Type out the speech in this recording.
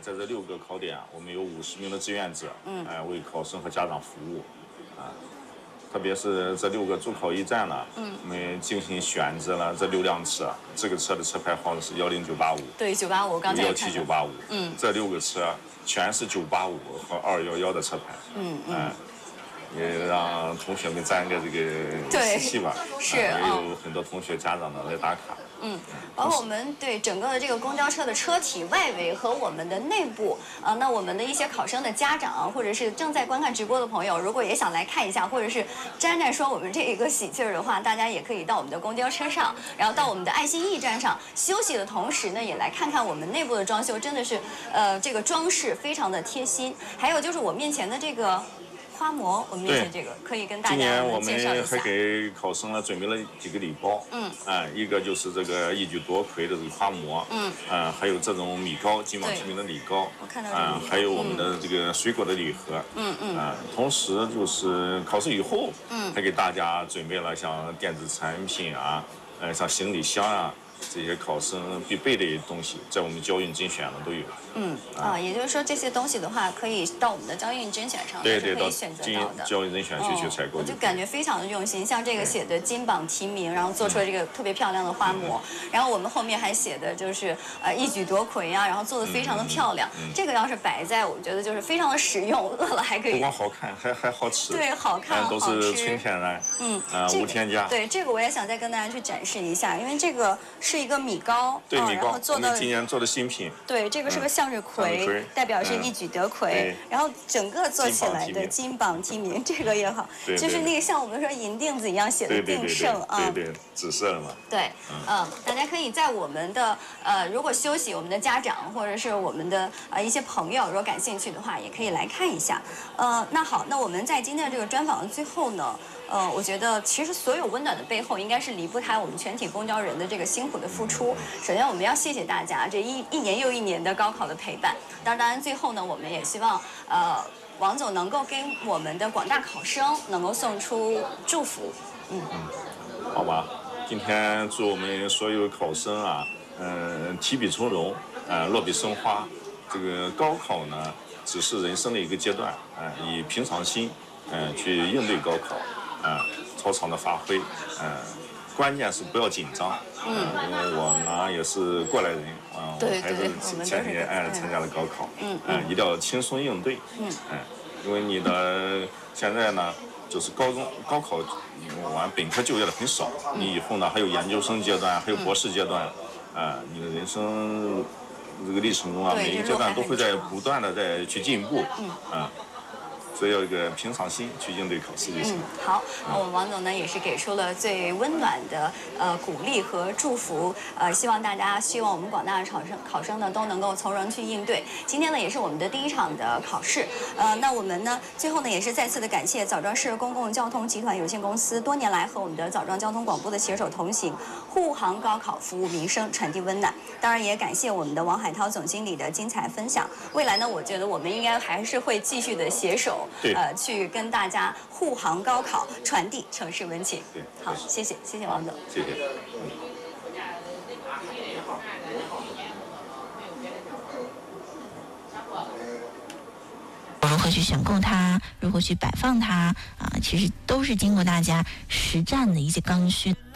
在这6个考点，我们有50名的志愿者，为考生和家长服务，特别是这6个驻考驿站呢，我们精心选择了这6辆车，这个车的车牌号是10985， 对，985，刚才 17985，这6个车全是985和211的车牌，也让同学们沾个这个喜气吧。 是也有很多同学家长呢来打卡。 包括我们对整个的这个公交车的车体外围和我们的内部，那我们的一些考生的家长或者是正在观看直播的朋友，如果也想来看一下，或者是沾沾说我们这一个喜气儿的话，大家也可以到我们的公交车上，然后到我们的爱心驿站上休息的同时呢，也来看看我们内部的装修，真的是这个装饰非常的贴心。还有就是我面前的这个花模，我们面前这个可以跟大家今年我介绍一下。 们还给考生呢准备了几个礼包，一个就是这个一举夺魁的这个花模，还有这种米糕，金榜题名的米糕， 我看到了， 还有我们的这个水果的礼盒，同时就是考试以后，还给大家准备了像电子产品啊，像行李箱啊。这些考生必备的东西，在我们交运甄选呢都有。 也就是说这些东西的话，可以到我们的交运甄选上对， 可以选择到的。 交运甄选去采购。 我就感觉非常的用心，像这个写的金榜题名，然后做出了这个特别漂亮的花模，然后我们后面还写的就是一举夺魁啊，然后做的非常的漂亮。这个要是摆在，我觉得就是非常的实用，饿了还可以。 不光好看，还好吃。 对，好看， 都是纯天然，无添加。 对，这个我也想再跟大家去展示一下，因为这个是一个米糕， 对，米糕， 我们今年做的新品。 对，这个是个向日葵，代表是一举得魁，然后整个做起来的金榜题名，这个也好，就是那个像我们说银锭子一样写的定胜啊， 对，紫色的嘛。对， 大家可以在我们的如果休息，我们的家长或者是我们的一些朋友，如果感兴趣的话，也可以来看一下。那好，那我们在今天的这个专访的最后呢，我觉得其实所有温暖的背后，应该是离不开我们全体公交人的这个辛苦的付出。首先，我们要谢谢大家这一年又一年的高考的陪伴。当然，最后呢，我们也希望王总能够给我们的广大考生能够送出祝福。 好吧，今天祝我们所有考生啊，提笔从戎，落笔生花。这个高考呢，只是人生的一个阶段，以平常心，去应对高考，超常的发挥，关键是不要紧张，因为我呢也是过来人，我孩子前年参加了高考，一定要轻松应对，因为你的现在呢就是高考完本科就业的很少，你以后呢还有研究生阶段，还有博士阶段，你的人生这个历程中啊，每一个阶段都会在不断的在去进步，所以要一个平常心去应对考试就行。 好，我们王总呢也是给出了最温暖的鼓励和祝福，希望我们广大的考生呢都能够从容去应对。今天呢也是我们的第一场的考试，那我们呢最后呢也是再次的感谢枣庄市公共交通集团有限公司多年来和我们的枣庄交通广播的携手同行，护航高考，服务民生，传递温暖。当然也感谢我们的王海涛总经理的精彩分享。未来呢，我觉得我们应该还是会继续的携手。去跟大家护航高考，传递城市温情。 对， 好，谢谢王总， 谢谢。 如何去选购它，如何去摆放它其实都是经过大家实战的一些刚需。